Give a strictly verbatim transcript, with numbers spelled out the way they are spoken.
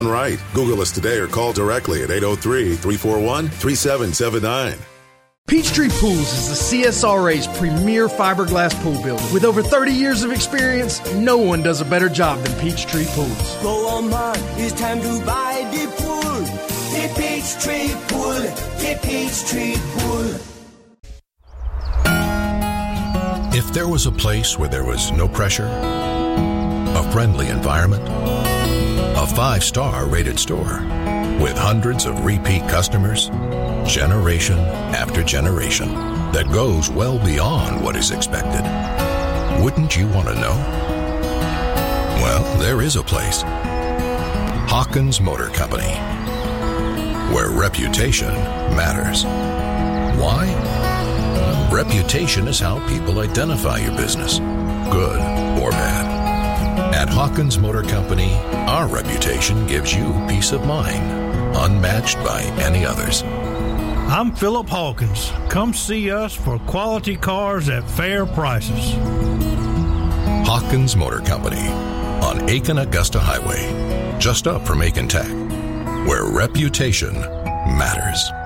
Right. Google us today or call directly at eight oh three, three four one, three seven seven nine. Peachtree Pools is the C S R A's premier fiberglass pool builder. With over thirty years of experience, no one does a better job than Peachtree Pools. Go on, man, it's time to buy the pool. The Peachtree Pool, the Peachtree Pool. If there was a place where there was no pressure, a friendly environment, a five-star rated store with hundreds of repeat customers, generation after generation, that goes well beyond what is expected, wouldn't you want to know? Well, there is a place. Hawkins Motor Company, where reputation matters. Why? Reputation is how people identify your business, good or bad. At Hawkins Motor Company, our reputation gives you peace of mind, unmatched by any others. I'm Philip Hawkins. Come see us for quality cars at fair prices. Hawkins Motor Company on Aiken-Augusta Highway, just up from Aiken Tech, where reputation matters.